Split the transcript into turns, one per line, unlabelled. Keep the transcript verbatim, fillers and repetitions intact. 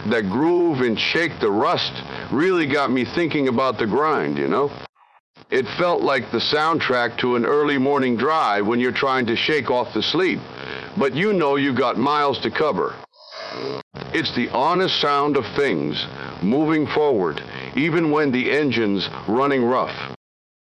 that groove and shake the rust really got me thinking about the grind, you know? It felt like the soundtrack to an early morning drive when you're trying to shake off the sleep, but you know you've got miles to cover. It's the honest sound of things moving forward, even when the engine's running rough.